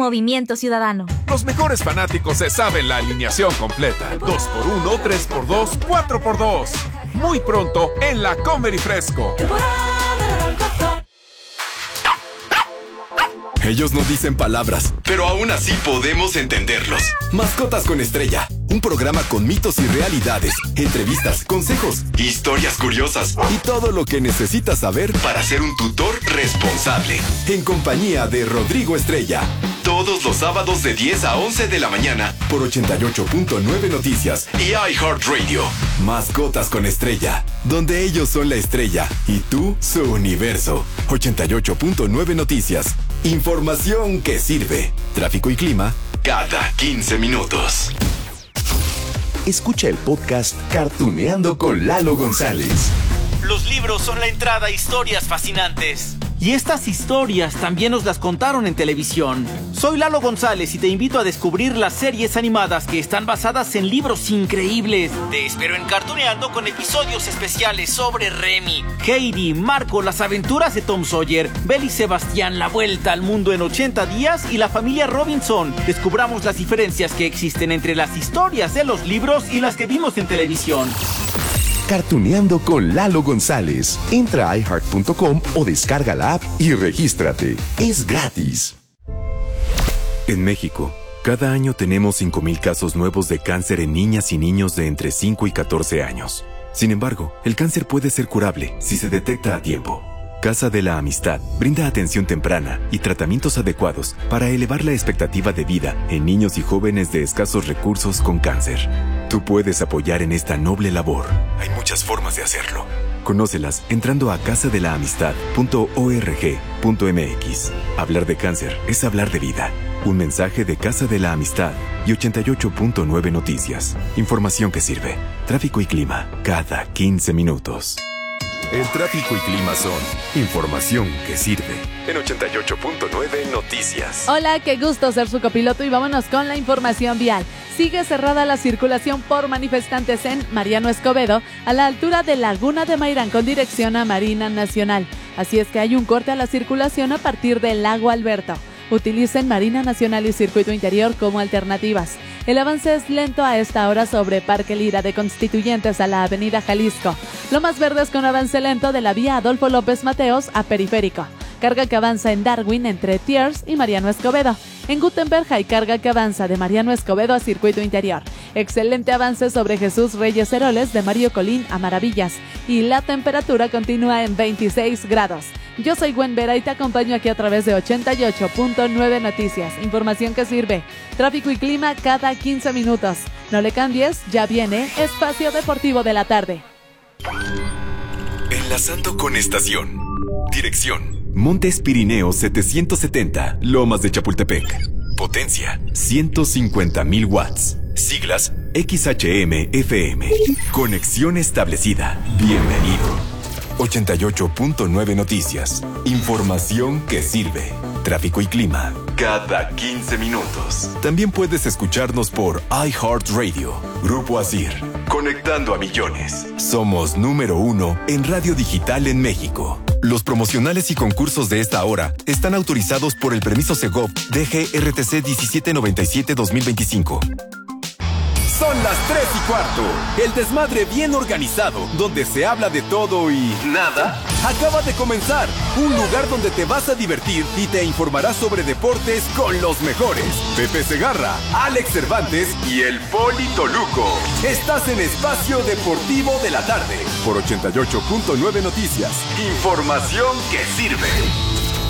Movimiento Ciudadano. Los mejores fanáticos se saben la alineación completa. 2x1, 3x2, 4x2. Muy pronto en la Comer y Fresco. Ellos no dicen palabras, pero aún así podemos entenderlos. Mascotas con Estrella, un programa con mitos y realidades, entrevistas, consejos, historias curiosas y todo lo que necesitas saber para ser un tutor responsable. En compañía de Rodrigo Estrella. Todos los sábados de 10 a 11 de la mañana por 88.9 Noticias y iHeartRadio. Mascotas con Estrella, donde ellos son la estrella y tú su universo. 88.9 Noticias. Información que sirve. Tráfico y clima cada 15 minutos. Escucha el podcast Cartuneando con Lalo González. Los libros son la entrada a historias fascinantes. Y estas historias también nos las contaron en televisión. Soy Lalo González y te invito a descubrir las series animadas que están basadas en libros increíbles. Te espero en Cartuneando con episodios especiales sobre Remy, Heidi, Marco, las aventuras de Tom Sawyer, Belle y Sebastián, la vuelta al mundo en 80 días y la familia Robinson. Descubramos las diferencias que existen entre las historias de los libros y las que vimos en televisión. Cartuneando con Lalo González. Entra a iHeart.com o descarga la app y regístrate. Es gratis. En México, cada año tenemos 5,000 casos nuevos de cáncer en niñas y niños de entre 5 y 14 años. Sin embargo, el cáncer puede ser curable si se detecta a tiempo. Casa de la Amistad brinda atención temprana y tratamientos adecuados para elevar la expectativa de vida en niños y jóvenes de escasos recursos con cáncer. Tú puedes apoyar en esta noble labor. Hay muchas formas de hacerlo. Conócelas entrando a casadelaamistad.org.mx. Hablar de cáncer es hablar de vida. Un mensaje de Casa de la Amistad y 88.9 Noticias. Información que sirve. Tráfico y clima cada 15 minutos. El tráfico y clima son información que sirve. En 88.9 Noticias. Hola, qué gusto ser su copiloto y vámonos con la información vial. Sigue cerrada la circulación por manifestantes en Mariano Escobedo, a la altura de Laguna de Mairán con dirección a Marina Nacional. Así es que hay un corte a la circulación a partir del Lago Alberto. Utilicen Marina Nacional y Circuito Interior como alternativas. El avance es lento a esta hora sobre Parque Lira de Constituyentes a la Avenida Jalisco. Lomas Verdes con avance lento de la vía Adolfo López Mateos a Periférico. Carga que avanza en Darwin entre Thiers y Mariano Escobedo. En Gutenberg hay carga que avanza de Mariano Escobedo a Circuito Interior. Excelente avance sobre Jesús Reyes Heroles de Mario Colín a Maravillas. Y la temperatura continúa en 26 grados. Yo soy Gwen Vera y te acompaño aquí a través de 88.9 Noticias. Información que sirve. Tráfico y clima cada 15 minutos. No le cambies, ya viene Espacio Deportivo de la Tarde. Enlazando con estación. Dirección: Montes Pirineos 770, Lomas de Chapultepec. Potencia: 150,000 watts. Siglas: XHM-FM. Conexión establecida. Bienvenido. 88.9 Noticias. Información que sirve. Tráfico y clima cada 15 minutos. También puedes escucharnos por iHeartRadio. Grupo Asir. Conectando a millones. Somos número 1 en radio digital en México. Los promocionales y concursos de esta hora están autorizados por el permiso Segov DGRTC 1797-2025. Son las 3:15. El desmadre bien organizado, donde se habla de todo y nada, acaba de comenzar. Un lugar donde te vas a divertir y te informarás sobre deportes con los mejores. Pepe Segarra, Alex Cervantes y el Poli Toluco. Estás en Espacio Deportivo de la Tarde por 88.9 Noticias. Información que sirve.